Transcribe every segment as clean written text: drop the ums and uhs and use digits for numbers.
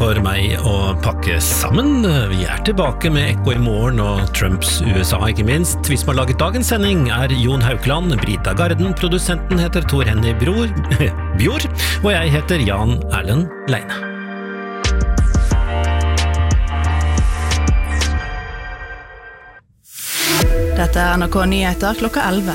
for meg å pakke sammen. Vi tilbake med Ekko i morgen og Trumps USA ikke minst. Vi som har laget dagens sending Jon Haukland, Brita Garden, produsenten heter Tor Henny Bjord, og jeg heter Jan Erlend Leine. Dette NRK Nyheter klokka 11.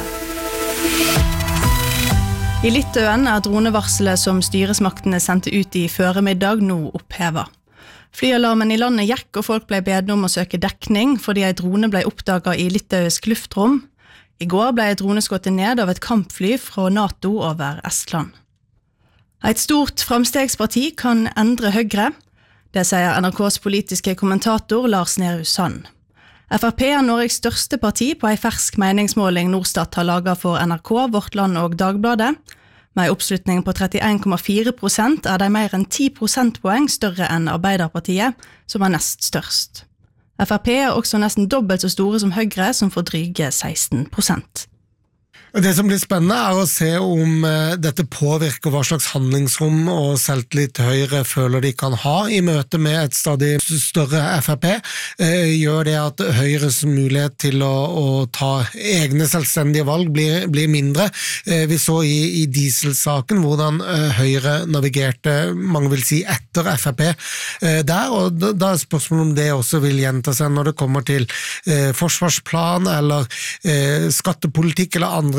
I Litauen dronevarselet som styresmaktene sendte ut I føremiddag nå opphevet. Flyalarmen I landet gikk, og folk ble bedt om å søke dekning fordi en drone ble oppdaget I litauisk luftrom. I går ble en drone skutt ned av et kampfly fra NATO over Estland. Et stort framstegsparti kan endre Høyre. Det sier NRKs politiske kommentator Lars Nehru Sand. FrP Norges største parti på en fersk meningsmåling Norstat har laget for NRK, Vårt Land og Dagbladet. Med en oppslutning på 31,4% de mer enn 10 prosentpoeng større enn Arbeiderpartiet, som nest størst. FrP også nesten dobbelt så store som Høyre, som får dryge 16%. Det som blir spennende å se om dette påvirker hva slags handlingsrom og selvtillit Høyre føler de kan ha I møte med et stadig større FrP. Gjør det at Høyres mulighet til å ta egne selvstendige valg blir mindre. Vi så I dieselsaken hvordan Høyre navigerte, mange vil si etter FrP der, og da spørsmålet om det også vil gjenta seg når det kommer til forsvarsplan eller skattepolitikk eller andre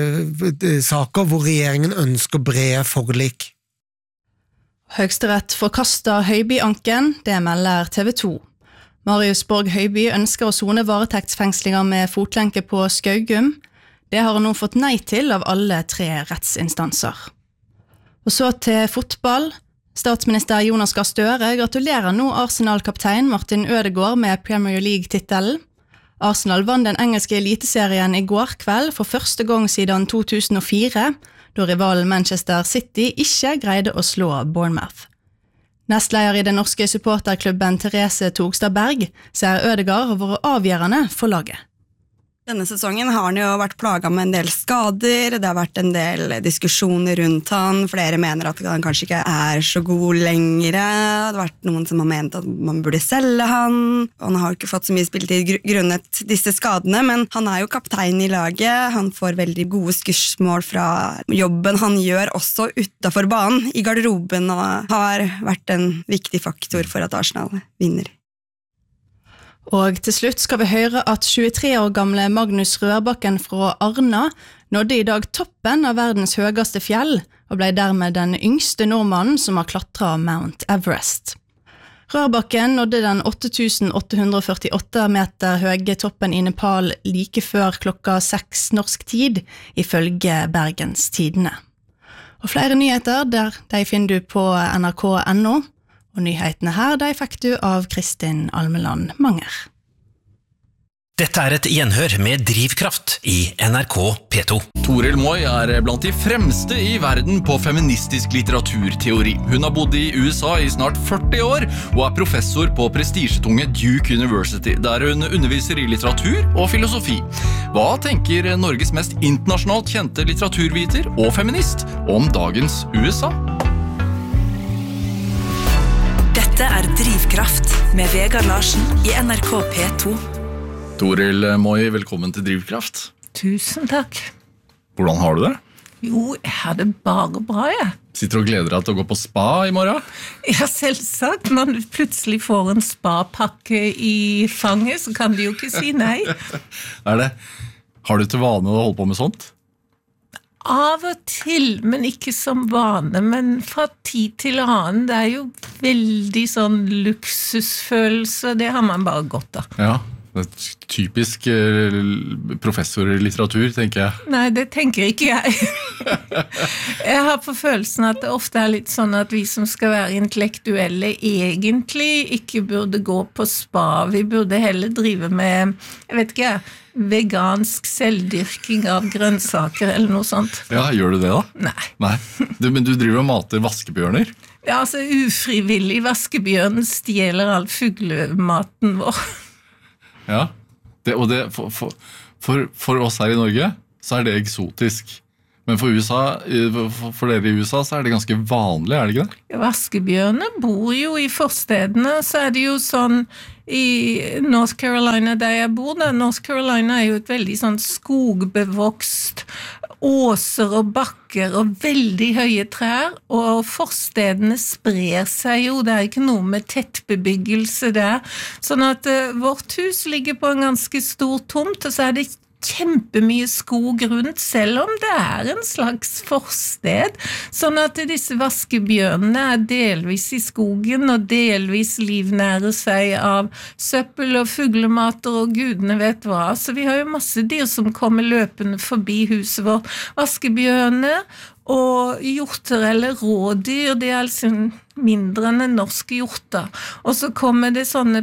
saker hvor regjeringen ønsker brede forlik. Høyesterett forkastet Høiby-anken, det melder TV 2. Marius Borg Høiby ønsker å sone varetektsfengslinger med fotlenke på Skaugum. Det har han nå fått nei til av alle 3 rettsinstanser. Og så til fotball. Statsminister Jonas Gahr Støre gratulerer nå Arsenal-kaptein Martin Ødegaard med Premier League-titelen. Arsenal vann den engelske eliteserien I går kveld for første gang siden 2004, da rivalen Manchester City ikke greide å slå Bournemouth. Nestleder I den norske supporterklubben Therese Togstad Berg sier Ødegaard har vært avgjørende for laget. Denne sesongen har han jo vært plaget med en del skader, det har vært en del diskusjoner rundt han, flere mener at han kanskje ikke så god lenger, det har vært noen som har ment at man burde selge han, han har ikke fått så mye spilletid grunnet disse skadene, men han jo kaptein I laget, han får veldig gode skursmål fra jobben han gjør også utenfor banen, I garderoben, og har vært en viktig faktor for at Arsenal vinner. Og til slutt skal vi høre at 23 år gamle Magnus Rørbakken fra Arna nådde I dag toppen av verdens høyeste fjell og ble dermed den yngste nordmannen som har klatret Mount Everest. Rørbakken nådde den 8.848 meter høye toppen I Nepal like før klokka 6 norsk tid, ifølge Bergens Tidende. Og flere nyheter der de finner du på nrk.no. Og nyhetene her, de fikk du av Kristin Almeland Manger. Dette et gjenhør med drivkraft I NRK P2. Toril Moi blant de fremste I verden på feministisk litteraturteori. Hun har bodd I USA I snart 40 år, og professor på prestisjetunge Duke University, der hun underviser I litteratur og filosofi. Hva tenker Norges mest internasjonalt kjente litteraturviter og feminist om dagens USA? Dette Drivkraft med Vegard Larsen I NRK P2. Toril Moi, velkommen til Drivkraft. Tusen takk. Hvordan har du det? Jo, jeg har det bare bra, jeg. Sitter og gleder deg til å gå på spa I morgen? Ja, selvsagt. Når du plutselig får en spapakke I fanget, så kan du jo ikke si nei. Det? Har du til vane å holde på med sånt? Av og til, men ikke som vane, men fra tid til annen, det jo veldig sånn luksusfølelse, det har man bare godt av. Ja, det typisk professor I litteratur, tenker jeg. Nei, det tenker ikke jeg. Jeg har på følelsen at det ofte litt sånn at vi som skal være intellektuelle egentlig ikke burde gå på spa. Vi burde heller drive med, jeg vet ikke, vegansk selvdyrking av grønnsaker eller noe sånt. Ja, gjør du det da? Nei. Men du driver og mater vaskebjørner? Ja, altså ufrivillig vaskebjørnen stjeler all fuglematen vår. Ja, for oss her I Norge så det eksotisk. Men for dere i USA så det ganske vanlig, det ikke det? Ja, vaskebjørner bor jo i forstedene, så det jo sånn i North Carolina der jeg bor. North Carolina jo et veldig sånn skogbevokst, åser og bakker og veldig høye trær, og forstedene sprer seg jo, det ikke noe med tettbebyggelse der, sånn at vårt hus ligger på en ganske stor tomt, og så det kjempemye skog rundt, selv om det en slags forsted, sånn at disse vaskebjørnene delvis i skogen og delvis livnærer seg av søppel og fuglemater og gudene vet hva, så vi har jo masse dyr som kommer løpende forbi huset vårt, vaskebjørnene og hjorter eller rådyr, det altså mindre enn en norsk hjorta. Og så kommer det sånne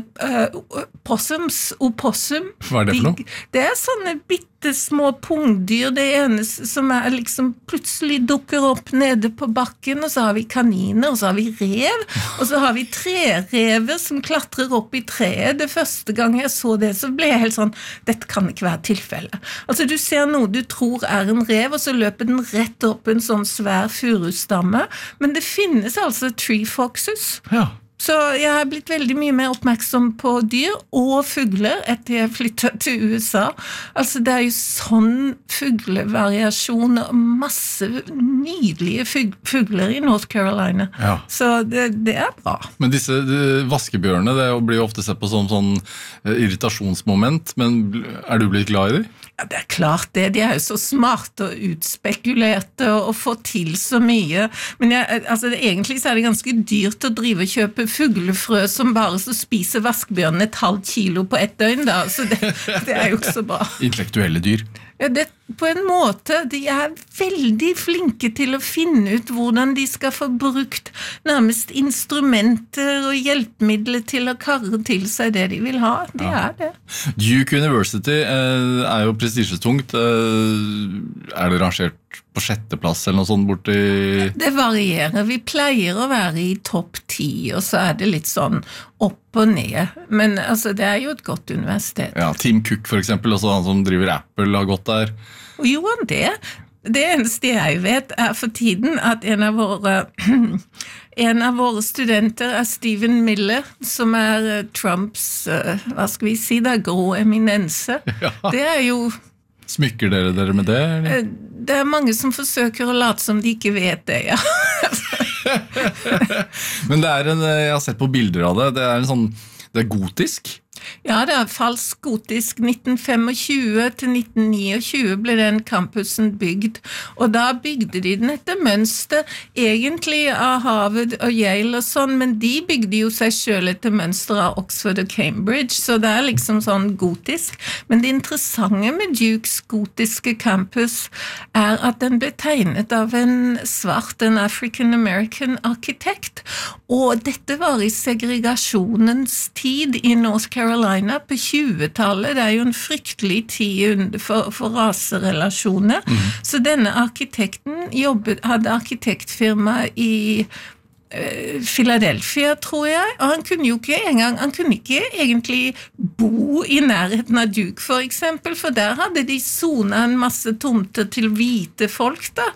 possums, opossum. Hva det for noe? Det sånne bittesmå pungdyr, det eneste som liksom plutselig dukker opp nede på bakken, og så har vi kaniner, og så har vi rev, og så har vi trerever som klatrer opp i treet. Det første gang jeg så det, så ble jeg helt sånn, dette kan ikke være tilfelle. Altså du ser noe du tror en rev, og så løper den rett opp en sånn svær furustamme, men det finnes altså tree foxes. Ja. Så jeg har blitt veldig mye mer oppmerksom på dyr og fugler etter jeg flyttet til USA. Altså det jo sånn fuglevariasjon og masse nydelige fugler i North Carolina. Ja. Så det bra. Men disse vaskebjørnene, det blir jo ofte sett på som sånn irritasjonsmoment, men du blitt glad i dem? Ja, det klart det. De jo så smarte og utspekulerte og får til så mye. Men egentlig så det ganske dyrt å drive og kjøpe fuglefrø som bare så spiser vaskebjørnen et halvt kilo på ett døgn da. Så det jo ikke så bra. Intellektuelle dyr. Ja, på en måte, de veldig flinke til å finne ut hvordan de skal få brukt nærmest instrumenter og hjelpemidler til å karre til seg det de vil ha. De det. Duke University jo prestisjetungt. Det rangert på 6. plass eller noe sånt borti? Det varierer. Vi pleier å være i topp 10, og så det litt sånn opp og ned. Men altså, det jo et godt universitet. Ja, Tim Cook for eksempel, også han som driver Apple, har gått der. Og jo, det eneste jeg vet for tiden at en av våre studenter Stephen Miller, som Trumps, hva skal vi si da, grå eminense. Ja. Det jo... Smykker dere med det? Eller? Det mange som forsøker å late som de ikke vet det, ja. Men jeg har sett på bilder av det, det sånn, det gotisk? Ja, det falsk gotisk. 1925 til 1929 ble den campusen bygd, og da bygde de den etter mønster, egentlig av Harvard og Yale og sånn, men de bygde jo seg selv etter mønster av Oxford og Cambridge, så det liksom sånn gotisk. Men det interessante med Dukes gotiske campus at den ble tegnet av en svart, en African-American arkitekt, og dette var i segregasjonens tid i North Carolina på 20-tallet. Det jo en fryktelig tid for raserelasjoner. Så denne arkitekten hadde arkitektfirma i Philadelphia, tror jeg, og han kunne ikke egentlig bo i nærheten av Duke, for eksempel, for der hadde de zonet en masse tomter til hvite folk da.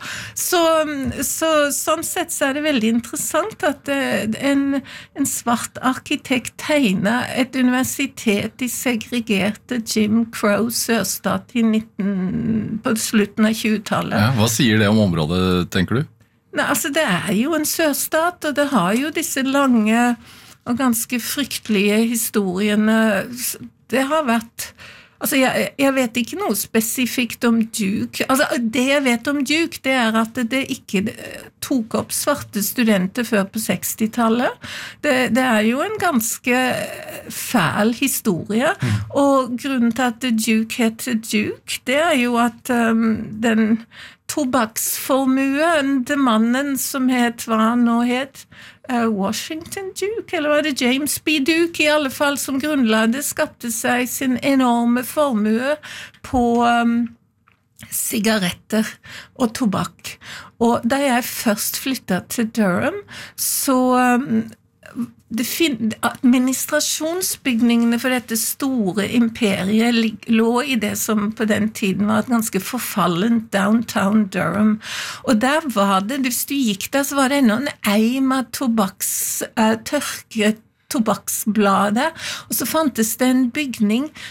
Sånn sett så det veldig interessant at en svart arkitekt tegnet et universitet i segregerte Jim Crow sørstat på slutten av 20-tallet. Ja, hva sier det om området, tenker du? Nei, altså det jo en sørstat, og det har jo disse lange og ganske fryktelige historiene. Det har vært... Altså, jeg vet ikke noe spesifikt om Duke. Altså, det jeg vet om Duke, det at det ikke tok opp svarte studenter før på 60-tallet. Det jo en ganske fæl historie, og grunnen til at Duke heter Duke, det jo at den tobakksformuen til mannen som hva han nå het, Washington Duke, eller var det James B. Duke i alle fall, som grunnlagde, skapte seg sin enorme formue på sigaretter og tobakk. Og da jeg først flyttet til Durham, så administrasjonsbygningene for dette store imperiet lå i det som på den tiden var et ganske forfallent downtown Durham. Og der var det, hvis du gikk der, så var det ennå en eim av tørket tobakksbladet, og så fantes det en bygning